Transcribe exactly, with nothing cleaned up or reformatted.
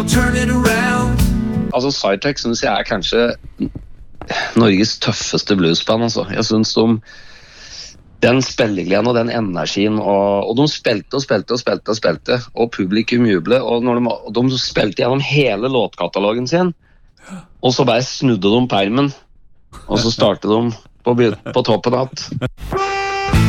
Altså, Sidetrack synes jeg er kanskje Norges tøffeste bluesband, altså. Jeg synes de den spillegleden og den energien og, og de spilte og spilte og spilte og spilte og publikum jublet og, når de, og de spilte gjennom hele låtkatalogen sin og så bare snudde de permen og så startet de på, på toppen at